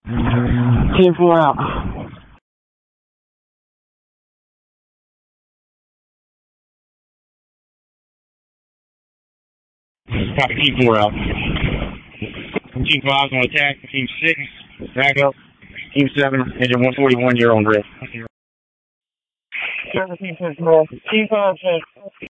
Team 4 out. Copy, Team 4 out. Team 5's on attack. Team 6, back up. Team 7, engine 141, you're on red. Team 5,